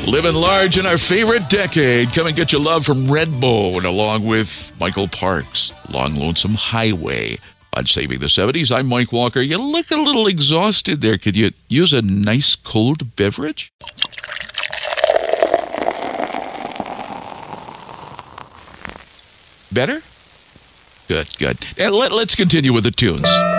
Living large in our favorite decade. Come and get your love from Redbone along with Michael Parks. Long Lonesome Highway. On Saving the 70s, I'm Mike Walker. You look a little exhausted there. Could you use a nice cold beverage? Better? Good. And let's continue with the tunes.